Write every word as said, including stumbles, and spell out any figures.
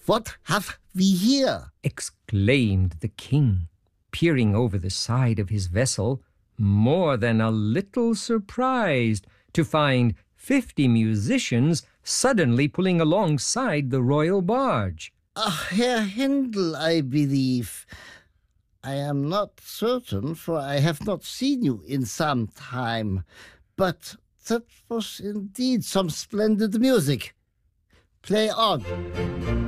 What have we here? Exclaimed the king, peering over the side of his vessel, more than a little surprised to find fifty musicians suddenly pulling alongside the royal barge. Ah, Herr Händel, I believe. I am not certain, for I have not seen you in some time. But that was indeed some splendid music. Play on.